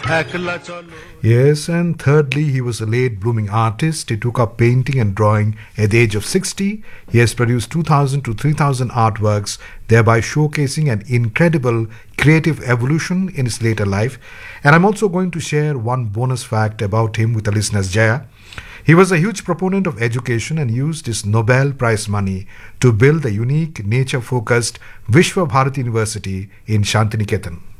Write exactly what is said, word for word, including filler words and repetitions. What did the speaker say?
Yes, and thirdly, he was a late blooming artist. He took up painting and drawing at the age of sixty. He has produced two thousand to three thousand artworks, thereby showcasing an incredible creative evolution in his later life. And I'm also going to share one bonus fact about him with the listeners, Jaya. He was a huge proponent of education and used his Nobel Prize money to build the unique nature-focused Vishwa Bharati University in Shantiniketan.